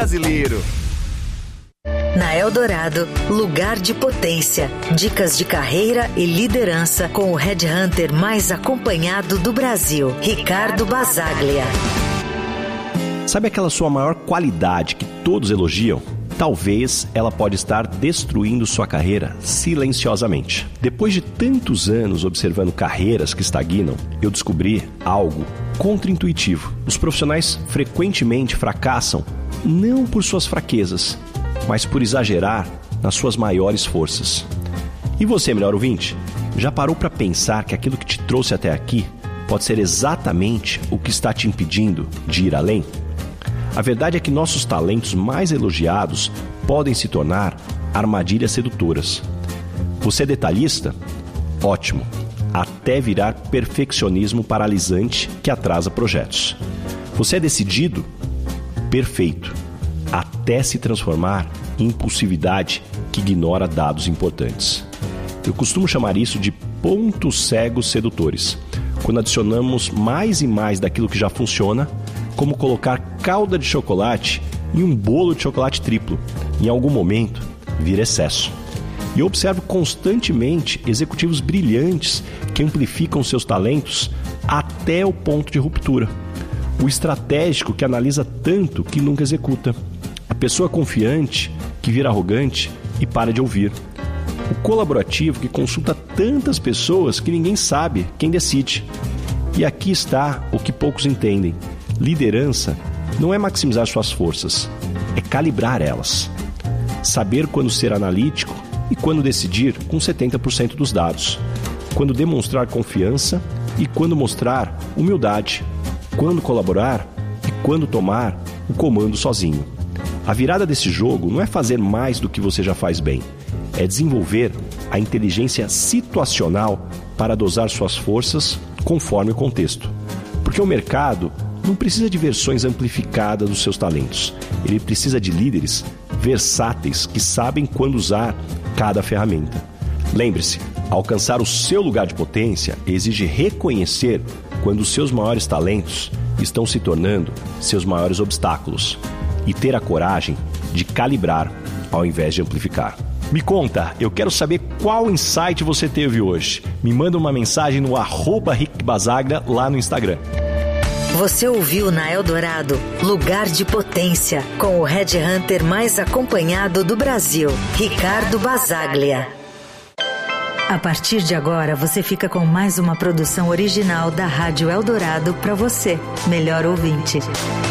brasileiro. Na Eldorado, lugar de potência. Dicas de carreira e liderança com o headhunter mais acompanhado do Brasil, Ricardo Bazzaglia. Sabe aquela sua maior qualidade que todos elogiam? Talvez ela pode estar destruindo sua carreira silenciosamente. Depois de tantos anos observando carreiras que estagnam, eu descobri algo contraintuitivo. Os profissionais frequentemente fracassam não por suas fraquezas, mas por exagerar nas suas maiores forças. E você, melhor ouvinte, já parou para pensar que aquilo que te trouxe até aqui pode ser exatamente o que está te impedindo de ir além? A verdade é que nossos talentos mais elogiados podem se tornar armadilhas sedutoras. Você é detalhista? Ótimo, até virar perfeccionismo paralisante que atrasa projetos. Você é decidido? Perfeito, até se transformar em impulsividade que ignora dados importantes. Eu costumo chamar isso de pontos cegos sedutores, quando adicionamos mais e mais daquilo que já funciona, como colocar calda de chocolate em um bolo de chocolate triplo. Em algum momento, vira excesso. E eu observo constantemente executivos brilhantes que amplificam seus talentos até o ponto de ruptura. O estratégico que analisa tanto que nunca executa. A pessoa confiante que vira arrogante e para de ouvir. O colaborativo que consulta tantas pessoas que ninguém sabe quem decide. E aqui está o que poucos entendem. Liderança não é maximizar suas forças, é calibrar elas. Saber quando ser analítico e quando decidir com 70% dos dados. Quando demonstrar confiança e quando mostrar humildade. Quando colaborar e quando tomar o comando sozinho. A virada desse jogo não é fazer mais do que você já faz bem. É desenvolver a inteligência situacional para dosar suas forças conforme o contexto. Porque o mercado não precisa de versões amplificadas dos seus talentos. Ele precisa de líderes versáteis que sabem quando usar cada ferramenta. Lembre-se, alcançar o seu lugar de potência exige reconhecer quando os seus maiores talentos estão se tornando seus maiores obstáculos e ter a coragem de calibrar ao invés de amplificar. Me conta, eu quero saber qual insight você teve hoje. Me manda uma mensagem no @RickBazzaglia lá no Instagram. Você ouviu na Eldorado, Lugar de Potência, com o headhunter mais acompanhado do Brasil, Ricardo Bazzaglia. A partir de agora, você fica com mais uma produção original da Rádio Eldorado para você, melhor ouvinte.